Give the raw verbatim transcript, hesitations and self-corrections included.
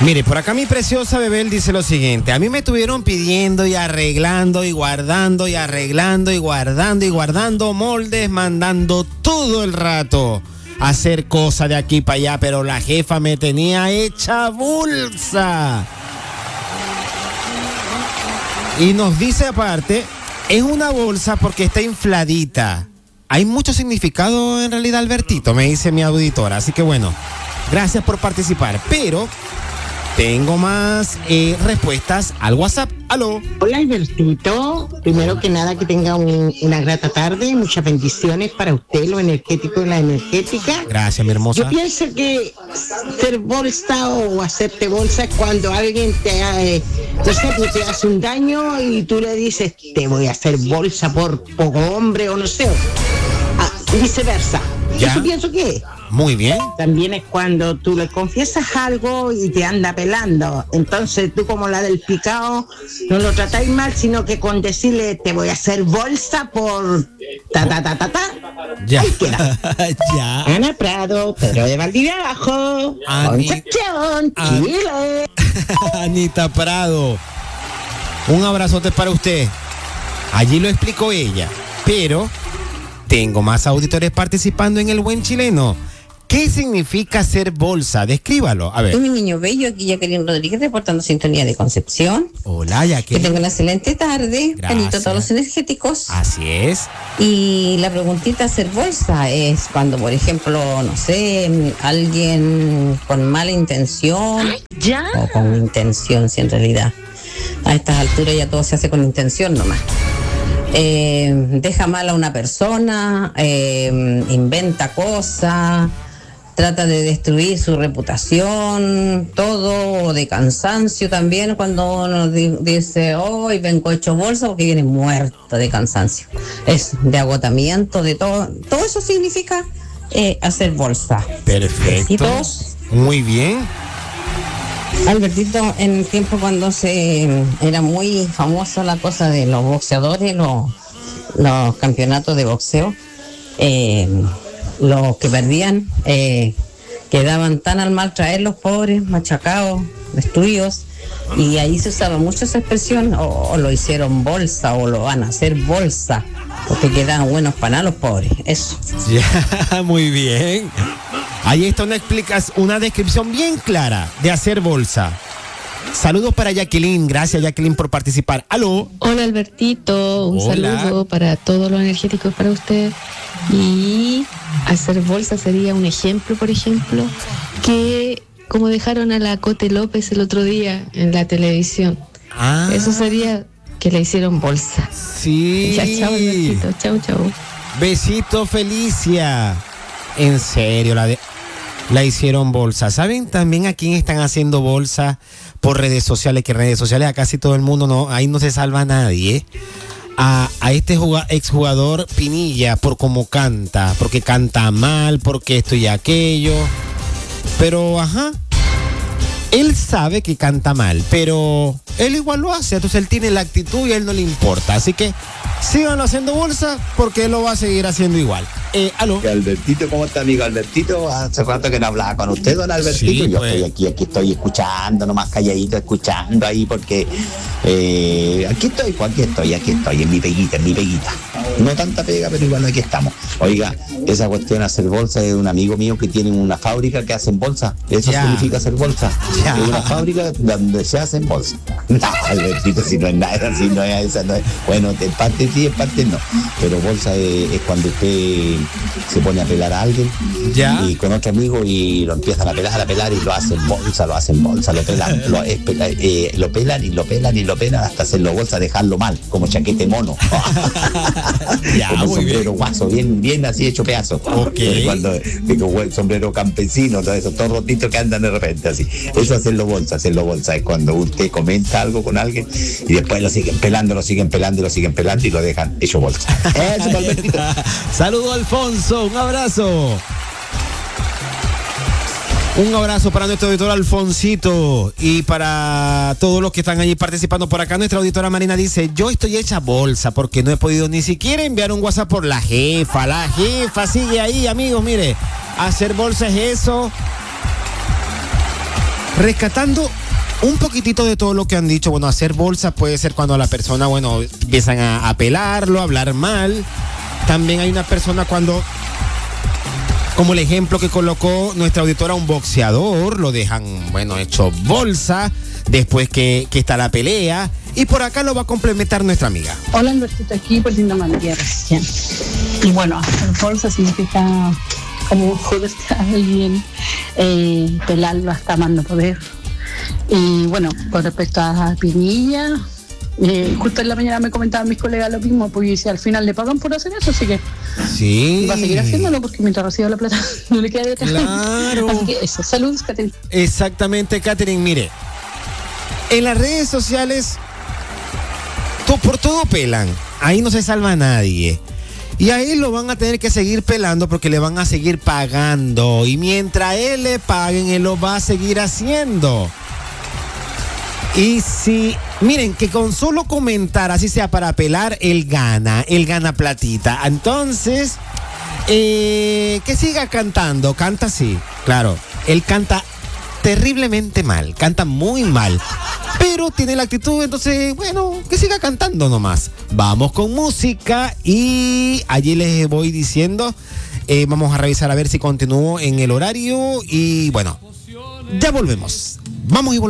Mire, por acá mi preciosa Bebel dice lo siguiente. A mí me estuvieron pidiendo y arreglando y guardando y arreglando y guardando y guardando moldes, mandando todo el rato a hacer cosas de aquí para allá, pero la jefa me tenía hecha bolsa. Y nos dice aparte, es una bolsa porque está infladita. Hay mucho significado en realidad, Albertito, me dice mi auditora. Así que bueno, gracias por participar. Pero tengo más eh, respuestas al WhatsApp. Aló. Hola, Albertito. Primero que nada, que tenga un, una grata tarde. Muchas bendiciones para usted, lo energético y la energética. Gracias, mi hermosa. Yo pienso que ser bolsa o hacerte bolsa es cuando alguien te, eh, no sé, pues te hace un daño y tú le dices, te voy a hacer bolsa por poco hombre o no sé. Ah, viceversa. ¿Ya? Eso pienso que es. Muy bien. También es cuando tú le confiesas algo y te anda pelando. Entonces tú, como la del picao, no lo tratáis mal, sino que con decirle te voy a hacer bolsa por ta ta ta ta ta. Ya. Ahí queda. Ya. Ana Prado, Pedro de Valdivia abajo, Ani- Concepción, An- Chile. Anita Prado, un abrazote para usted. Allí lo explicó ella, pero tengo más auditores participando en el buen chileno. ¿Qué significa ser bolsa? Descríbalo, a ver. Mi niño bello, aquí Jacqueline Rodríguez, reportando sintonía de Concepción. Hola, Que Jacqueline. tenga una excelente tarde. Gracias. Benito a todos los energéticos. Así es. Y la preguntita hacer bolsa es cuando, por ejemplo, no sé, alguien con mala intención. ¿Ya? O con intención, si en realidad. A estas alturas ya todo se hace con intención nomás. Eh, deja mal a una persona, eh, inventa cosas, trata de destruir su reputación, todo, o de cansancio también, cuando uno di- dice, hoy vengo hecho bolsa, porque viene muerto de cansancio. Es de agotamiento, de todo. Todo eso significa eh, hacer bolsa. Perfecto. Besitos. Muy bien. Albertito, en el tiempo cuando se era muy famosa la cosa de los boxeadores, los, los campeonatos de boxeo, eh, los que perdían eh, quedaban tan al mal traer los pobres, machacados, destruidos, y ahí se usaba mucho esa expresión, o, o lo hicieron bolsa, o lo van a hacer bolsa, porque quedaban buenos para nada los pobres, eso. Ya, muy bien. Ahí está una explicas, una descripción bien clara de hacer bolsa. Saludos para Jacqueline. Gracias, Jacqueline, por participar. Aló. Hola, Albertito, un Hola. saludo para todos los energéticos para usted. Y hacer bolsa sería un ejemplo, por ejemplo, que como dejaron a la Cote López el otro día en la televisión. Ah, Eso sería que le hicieron bolsa. sí. Ya, chao, Albertito, chao, chao. Besito, Felicia. En serio, la de la hicieron bolsa. ¿Saben también a quién están haciendo bolsa por redes sociales? Que redes sociales a casi todo el mundo, no, ahí no se salva nadie. A, a este juga- exjugador Pinilla por cómo canta, porque canta mal, porque esto y aquello. Pero, ajá, él sabe que canta mal, pero él igual lo hace. Entonces él tiene la actitud y a él no le importa. Así que síganlo haciendo bolsa porque él lo va a seguir haciendo igual. Eh, aló. Albertito, ¿cómo está, amigo Albertito? Hace rato que no hablaba con usted, don Albertito. Sí, Yo pues. estoy aquí, aquí estoy escuchando, nomás calladito, escuchando ahí, porque eh, aquí estoy, pues aquí estoy, aquí estoy, en mi peguita, en mi peguita. No tanta pega, pero igual aquí estamos. Oiga, esa cuestión de hacer bolsa es de un amigo mío que tiene una fábrica que hacen bolsa. Eso Ya. significa hacer bolsa. Ya. Es una fábrica donde se hacen bolsa. No, Albertito, si no es nada, si no es esa, no es. Bueno, en parte sí, en parte no. Pero bolsa es, es cuando usted se pone a pelar a alguien Ya. y con otro amigo y lo empiezan a pelar, a pelar y lo hacen bolsa, lo hacen bolsa, lo pelan, lo, es pela- eh, lo pelan y lo pelan y lo pelan hasta hacerlo bolsa, dejarlo mal, como chaquete mono. Ya, como muy sombrero bien. guaso, bien, bien así hecho pedazo. Ok. Eh, Cuando digo, el sombrero campesino, todo eso, todo rotito que andan de repente así. Eso hacerlo bolsa, hacerlo bolsa es cuando usted comenta algo con alguien y después lo siguen pelando, lo siguen pelando y lo siguen pelando y lo dejan hecho bolsa. Eso, Ahí Albertito. está. Saludo, Alfonso, un abrazo. Un abrazo para nuestro auditor Alfonsito y para todos los que están allí participando por acá. Nuestra auditora Marina dice, yo estoy hecha bolsa porque no he podido ni siquiera enviar un WhatsApp por la jefa. La jefa sigue ahí, amigos, mire. Hacer bolsa es eso. rescatando un poquitito de todo lo que han dicho. Bueno, hacer bolsa puede ser cuando la persona, bueno, empiezan a apelarlo, a hablar mal. También hay una persona cuando, como el ejemplo que colocó nuestra auditora, un boxeador, lo dejan, bueno, hecho bolsa, después que, que está la pelea. Y por acá lo va a complementar nuestra amiga. Hola, Albertito, aquí por Linda María recién. Y bueno, hacer bolsa significa como joderte a alguien, eh, pelarlo hasta más no poder. Y bueno, con respecto a Pinilla, eh, justo en la mañana me comentaban mis colegas lo mismo, porque si al final le pagan por hacer eso, así que sí, va a seguir haciéndolo porque mientras reciba la plata no le queda de otra. Claro. Así que eso, saludos, Catherine. Exactamente, Catherine, mire, en las redes sociales to, por todo pelan, ahí no se salva nadie. Y ahí lo van a tener que seguir pelando porque le van a seguir pagando. Y mientras él le paguen, él lo va a seguir haciendo. Y si, miren, que con solo comentar, así sea para pelar, él gana, él gana platita. Entonces, eh, que siga cantando, canta así, claro, él canta terriblemente mal, canta muy mal, pero tiene la actitud, entonces, bueno, que siga cantando nomás. Vamos con música y allí les voy diciendo, eh, vamos a revisar a ver si continúo en el horario y bueno, ya volvemos. Vamos y volvemos.